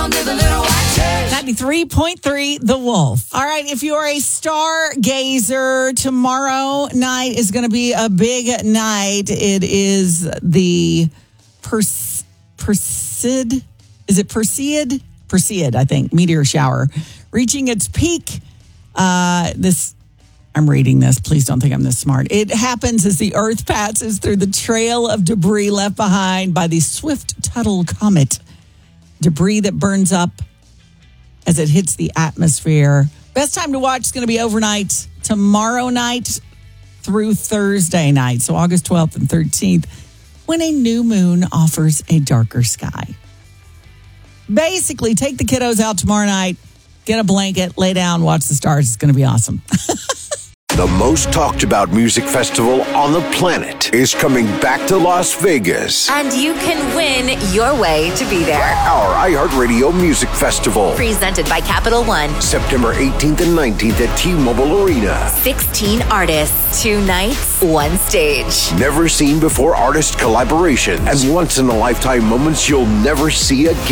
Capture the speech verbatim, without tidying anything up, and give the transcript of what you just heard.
under the little white church. ninety-three point three The Wolf. All right, if you are a stargazer, tomorrow night is going to be a big night. It is the Pers- Perseid, is it Perseid? Perseid, I think, meteor shower, reaching its peak. Uh, this, I'm reading this. Please don't think I'm this smart. It happens as the Earth passes through the trail of debris left behind by the Swift-Tuttle comet. Debris that burns up as it hits the atmosphere. Best time to watch is going to be overnight, tomorrow night through Thursday night. So August twelfth and thirteenth, when a new moon offers a darker sky. Basically, take the kiddos out tomorrow night, get a blanket, lay down, watch the stars. It's going to be awesome. The most talked about music festival on the planet is coming back to Las Vegas. And you can win your way to be there. Our iHeartRadio Music Festival. Presented by Capital One. September eighteenth and nineteenth at T-Mobile Arena. sixteen artists, two nights, one stage. Never seen before artist collaborations and once in a lifetime moments you'll never see again.